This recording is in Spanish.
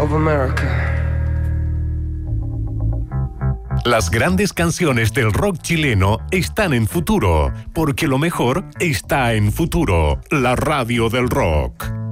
of America. Las grandes canciones del rock chileno están en Futuro, porque lo mejor está en Futuro, la radio del rock.